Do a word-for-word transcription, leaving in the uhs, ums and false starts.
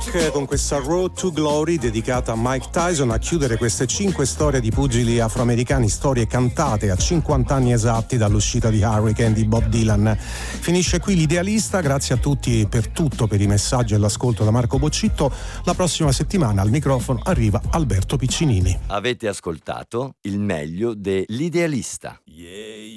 Rock con questa Road to Glory dedicata a Mike Tyson, a chiudere queste cinque storie di pugili afroamericani, storie cantate a cinquanta anni esatti dall'uscita di Hurricane di Bob Dylan. Finisce qui l'Idealista, grazie a tutti per tutto, per i messaggi e l'ascolto da Marco Boccitto. La prossima settimana al microfono arriva Alberto Piccinini. Avete ascoltato il meglio dell'Idealista. Yeah.